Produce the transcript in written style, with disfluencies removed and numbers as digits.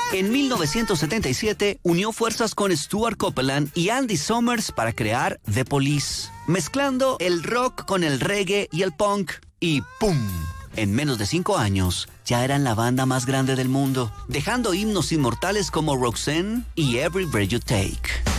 En 1977 unió fuerzas con Stuart Copeland y Andy Summers para crear The Police, mezclando el rock con el reggae y el punk. Y ¡pum! En menos de 5 años, ya eran la banda más grande del mundo, dejando himnos inmortales como Roxanne y Every Breath You Take.